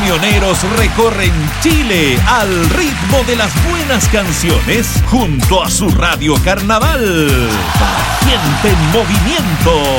camioneros recorren Chile al ritmo de las buenas canciones junto a su Radio Carnaval. Gente en movimiento.